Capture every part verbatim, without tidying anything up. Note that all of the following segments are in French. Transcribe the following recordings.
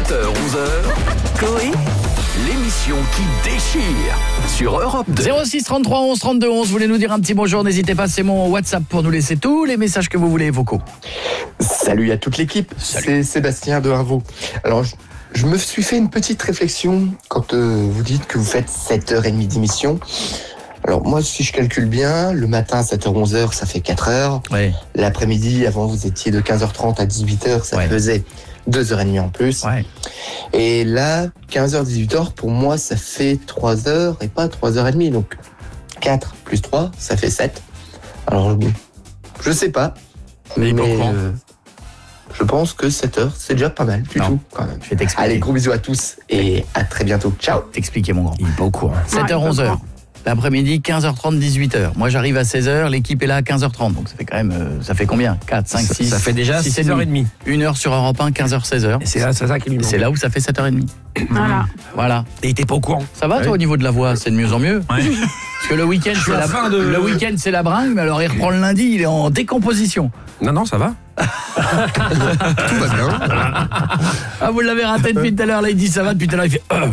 sept heures, onze heures, Coé, l'émission qui déchire sur Europe deux. zéro six trente-trois onze trente-deux onze, vous voulez nous dire un petit bonjour, n'hésitez pas, c'est mon WhatsApp pour nous laisser tous les messages que vous voulez vocaux. Salut à toute l'équipe, Salut. c'est Sébastien de Rinvaux. Alors, je, je me suis fait une petite réflexion quand euh, vous dites que vous faites sept heures trente d'émission. Alors moi, si je calcule bien, le matin, sept heures onze heures, ça fait quatre heures. Ouais. L'après-midi, avant, vous étiez de quinze heures trente à dix-huit heures, ça Ouais. faisait deux heures trente en plus. Ouais. Et là, quinze heures dix-huit heures, pour moi, ça fait trois heures et pas trois heures trente. Donc, quatre plus trois, ça fait sept. Alors, je sais pas. Mais pourquoi euh, je pense que sept heures, c'est déjà pas mal du Non. tout, quand même. Je vais t'expliquer. Allez, gros bisous à tous et à très bientôt. Ciao. T'expliquer, mon grand. Il est pas au courant. sept heures Ouais, onze il est pas au heures. L'après-midi, quinze heures trente, dix-huit heures. Moi, j'arrive à seize heures, l'équipe est là à quinze heures trente. Donc, ça fait quand même, euh, ça fait combien? quatre, cinq, six. Ça fait déjà six six et heures demi. trente. Une heure sur Europe un, quinze heures, seize heures. Et c'est là, c'est ça qui lui Et manque. c'est là où ça fait sept heures trente. Voilà. Voilà. Et t'es pas au courant. Ça va, toi, au niveau de la voix? C'est de mieux en mieux? Ouais. Parce que le week-end, suis c'est en la... fin de- le week-end, c'est la bringue, mais alors il reprend le lundi, il est en décomposition. Non, non, ça va. Tout va bien. Ah, vous l'avez raté depuis tout à l'heure, là, il dit ça va, depuis tout à l'heure, il fait... Euh,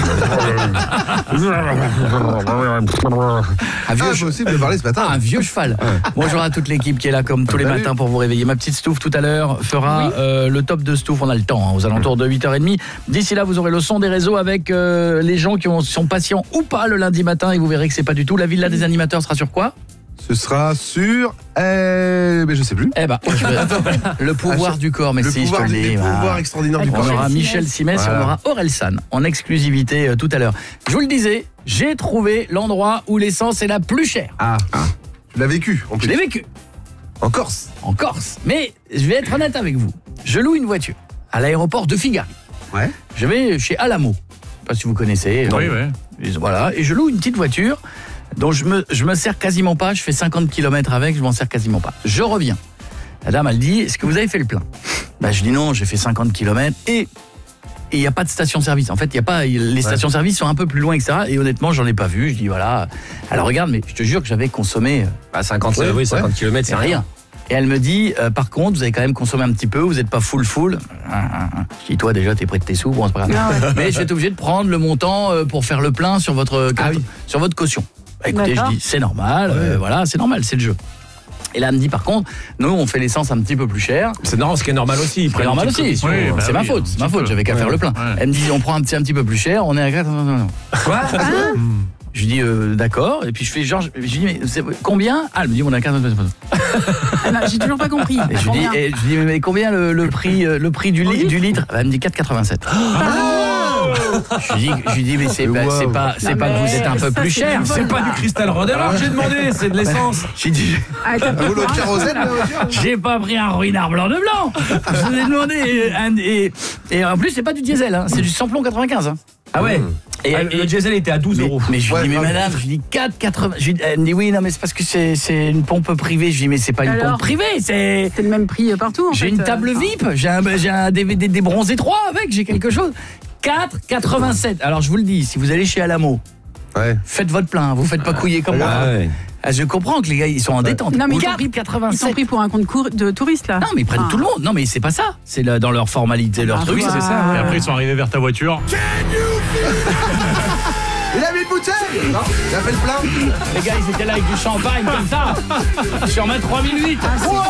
un vieux, Ah, j'ai aussi voulu parler ce matin. Ah, un vieux cheval. Bonjour à toute l'équipe qui est là comme tous les Salut. matins pour vous réveiller. Ma petite Stouff tout à l'heure fera Oui. euh, le top de Stouff. On a le temps, hein, aux alentours de huit heures trente. D'ici là, vous aurez le son des réseaux avec euh, les gens qui ont- sont patients ou pas le lundi matin et vous verrez que c'est pas du tout. La villa des animateurs sera sur quoi? Ce sera sur... Euh, mais je sais plus. Eh ben, je vais- le pouvoir du corps, mais Le si, pouvoir, je te le les dis. pouvoirs voilà. extraordinaires du On On corps. aura Michel Michel Simès et Voilà. on aura Aurel San en exclusivité euh, tout à l'heure. Je vous le disais, j'ai trouvé l'endroit où l'essence est la plus chère. Ah, tu l'as vécu en Je plus. l'ai vécu. En Corse. En Corse. Mais je vais être honnête avec vous. Je loue une voiture à l'aéroport de Figari. Ouais. Je vais chez Alamo. Je sais pas si vous connaissez. Oui, Et voilà. Et je loue une petite voiture dont je me, je me sers quasiment pas. Je fais cinquante kilomètres avec, je m'en sers quasiment pas. Je reviens. La dame, elle dit, est-ce que vous avez fait le plein? Bah, je dis non, j'ai fait cinquante kilomètres et il n'y a pas de station-service. En fait, il y a pas, les stations-service sont un peu plus loin, et cetera. Et honnêtement, j'en ai pas vu. Je dis voilà. Alors regarde, mais je te jure que j'avais consommé Bah, cinquante, Ouais, oui, cinquante ouais. kilomètres, c'est rien. Et elle me dit, euh, par contre, vous avez quand même consommé un petit peu, vous n'êtes pas full full. Je dis, toi déjà, t'es prêt de tes sous, bon, c'est pas grave. Ah ouais. Mais je vais être obligé de prendre le montant euh, pour faire le plein sur votre, carte- sur votre caution. Bah, écoutez, je D'accord. dis, c'est normal, euh, voilà, c'est normal, c'est le jeu. Et là, elle me dit, par contre, nous, on fait l'essence un petit peu plus cher. C'est normal, ce qui est normal aussi. C'est normal aussi. Oui, bah c'est oui, ma faute, un c'est ma petit faute, peu. j'avais qu'à Ouais. faire le plein. Ouais. Elle me dit, on prend un petit, un petit peu plus cher, on est à... Non, non, non. Quoi? Je lui dis, euh, d'accord, et puis je fais genre, je lui dis, mais c'est- combien? Ah, elle me dit, on a quinze. Ah non, j'ai toujours pas compris. Et je lui dis, Combien et je lui dis, mais combien le, le prix, euh, le prix du, li- du litre? Elle me dit quatre quatre-vingt-sept. Je lui dis, je lui dis mais c'est pas, c'est pas, c'est Non, pas que mais vous êtes un peu ça, plus c'est cher. du vol, C'est pas là. du cristal Roder que j'ai demandé, c'est de l'essence. J'ai dit, Ah, t'as Un pas rouleau de kérosène, la voiture. j'ai pas pris un ruinard blanc de blanc. Je vous ai demandé euh, un- et, et en plus c'est pas du diesel, hein, c'est du samplon quatre-vingt-quinze. Hein. Ah ouais. Et, Ah, et- le diesel était à douze mais, euros. mais je lui Ouais, dis mais grave. madame, je lui dis quatre quatre-vingts. Je lui dis- Elle me dit oui non mais c'est parce que c'est c'est une pompe privée. Je lui dis mais c'est pas une Alors pompe privée, c'est C'est le même prix partout. en j'ai fait. une table Euh, V I P, j'ai un, j'ai un D V D des bronzés trois avec, j'ai quelque chose. quatre quatre-vingt-sept. Alors je vous le dis, si vous allez chez Alamo, Ouais. faites votre plein, vous faites pas couiller comme moi. Ah ouais. Ah, je comprends que les gars ils sont en détente. Non, mais ils sont quatre pris- Ils sont quatre-vingt-sept. pris pour un compte cour- de touristes là. Non mais ils prennent Ah. tout le monde. Non mais c'est pas ça. C'est là, dans leur formalité, leur Ah, truc, ouais. c'est ça. Et après, Ils sont arrivés vers ta voiture. Il a mis une bouteille. Non, il a fait le plein. Les gars ils étaient là avec du champagne comme ça. Sur ma trois mille huit.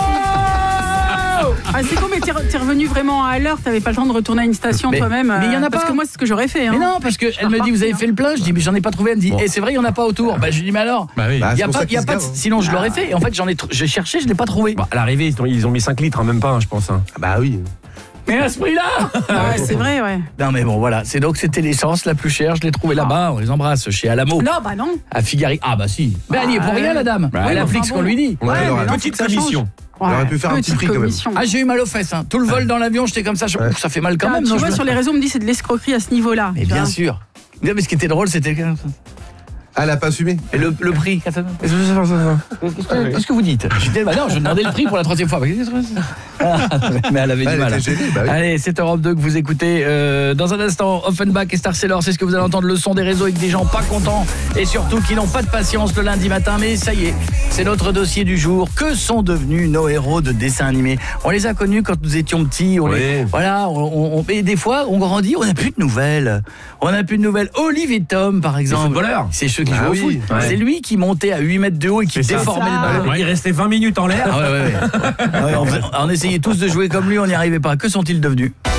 Ah, c'est con, mais t'es re- t'es revenu vraiment à l'heure, t'avais pas le temps de retourner à une station Mais- toi-même. mais il y en a euh, Parce pas. que moi, c'est ce que j'aurais fait. Hein. Mais non, parce qu'elle me dit, vous avez fait le plein. Je dis, mais j'en ai pas trouvé. Elle me dit, Bon. et c'est vrai, il y en a pas autour. Bah, je lui dis, mais alors Bah oui. Bah, Il y c'est a pour pas, ça il y a qu'ils pas de- se gavent, hein. sinon je l'aurais fait. Et en fait, j'en ai, tr- j'ai cherché, je l'ai pas trouvé. Bon, à l'arrivée, ils ont- ils ont mis cinq litres, hein, même pas, hein, je pense. hein. Ah bah oui. Mais à ce prix-là Ah ouais, c'est vrai, ouais. Non, mais bon, voilà. C'est donc c'était l'essence la plus chère. Je l'ai trouvée là-bas. On les embrasse chez Alamo. Non, bah non. À Figari. Ah, bah si. Mais elle n'y est pour Ah, rien, la dame. Bah, Elle oui, applique enfin ce qu'on bon. lui dit. Ouais, Ouais, elle aurait- mais non, Petite faut que ça commission. Ouais, aurait pu faire un petite petit prix, quand même. commission. Ah, j'ai eu mal aux fesses. Hein. Tout le vol dans l'avion, j'étais comme ça. Je... Ouais. Ça fait mal quand Ah, même. tu non, vois, je- sur les réseaux, on me dit c'est de l'escroquerie à ce niveau-là. Mais tu bien vois. sûr. Non, mais ce qui était drôle, c'était que. Ah, elle a pas assumé. Et le, le prix Qu'est-ce que, qu'est-ce que vous dites? Je dis, bah non, je demandais le prix pour la troisième fois. Ah, mais elle avait Ah, du elle mal. était gênée, bah oui. Allez, c'est Europe deux que vous écoutez. Euh, dans un instant, Offenbach et Star Sailor, c'est ce que vous allez entendre, le son des réseaux avec des gens pas contents et surtout qui n'ont pas de patience le lundi matin. Mais ça y est, c'est notre dossier du jour. Que sont devenus nos héros de dessins animés? On les a connus quand nous étions petits. On Oui. les, voilà, on, on, et des fois, on grandit, on n'a plus de nouvelles. On n'a plus de nouvelles. Olive et Tom, par Les exemple. footballeurs. C'est ceux qui Ah jouent oui, au foot. ouais. C'est lui qui montait à huit mètres de haut et qui C'est ça. déformait C'est le ça. ballon. Ouais, il restait vingt minutes en l'air. Ah ouais, ouais, ouais. Ouais, on, on essayait tous de jouer comme lui, on n'y arrivait pas. Que sont-ils devenus?